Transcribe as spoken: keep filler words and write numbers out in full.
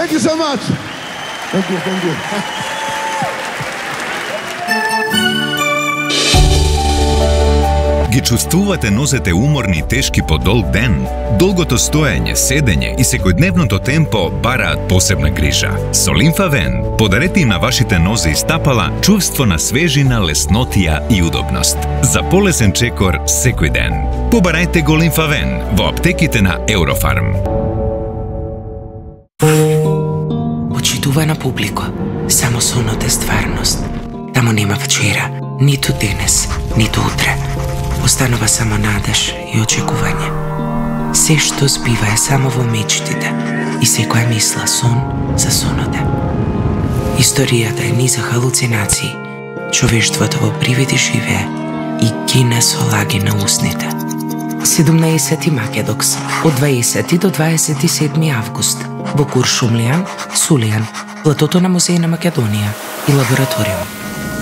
Thank you so much. Thank you, thank you. Ги чувствувате нозете уморни и тешки по долг ден? Долгото стоење, седење и секојдневното темпо бараат посебна грижа. Со Лимфавен подарете им на вашите нозе и стапала чувство на свежина, леснотија и удобност. За полесен чекор секој ден. Побарајте го Лимфавен во аптеките на Eurofarm. Почитувана публико, само сонот е стварност. Тамо нема вчера, ниту денес, ниту утре. Останува само надеж и очекување. Се што збива е само во мечтите и секоја мисла сон за сонот е. Историјата е низ халуцинации. Човештвото во привиди живее и гине со лаги на усните. седумнаесети Македокс, од дваесети до дваесет и седми август, во Куршумлијан, Сулијан, платото на Музеј на Македонија и лабораториум.